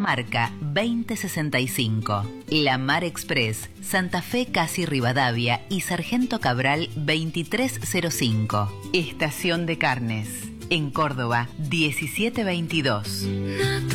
Catamarca 2065. La Mar Express, Santa Fe Casi Rivadavia y Sargento Cabral 2305. Estación de Carnes. En Córdoba 1722.